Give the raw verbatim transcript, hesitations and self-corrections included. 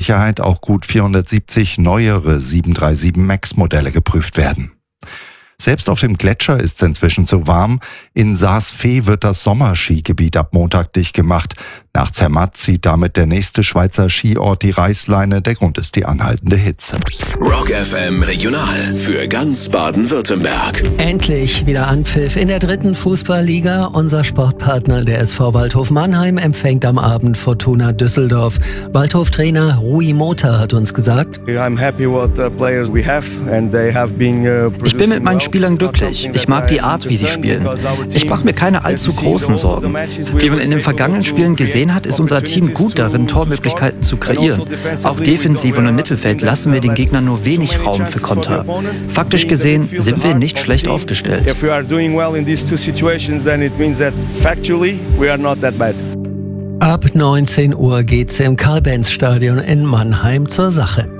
Sicherheit auch gut vierhundertsiebzig neuere sieben drei sieben MAX Modelle geprüft werden. Selbst auf dem Gletscher ist es inzwischen zu warm. In Saas-Fee wird das Sommerskigebiet ab Montag dicht gemacht. Nach Zermatt zieht damit der nächste Schweizer Skiort die Reißleine. Der Grund ist die anhaltende Hitze. Rock F M Regional für ganz Baden-Württemberg. Endlich wieder Anpfiff in der dritten Fußballliga. Unser Sportpartner, der S V Waldhof Mannheim, empfängt am Abend Fortuna Düsseldorf. Waldhof-Trainer Rui Mota hat uns gesagt: Ich bin mit meinen Spielern glücklich. Ich mag die Art, wie sie spielen. Ich mache mir keine allzu großen Sorgen. Wie man in den vergangenen Spielen gesehen hat, ist unser Team gut darin, Tormöglichkeiten zu kreieren. Auch defensiv und im Mittelfeld lassen wir den Gegnern nur wenig Raum für Konter. Faktisch gesehen sind wir nicht schlecht aufgestellt. Ab neunzehn Uhr geht's im Karl-Benz-Stadion in Mannheim zur Sache.